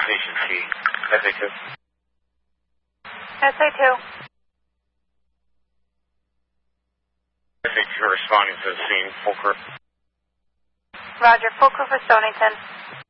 Station T. SA2. SA2. SA2 responding to the scene. Full crew. Roger. Full crew for Stonington.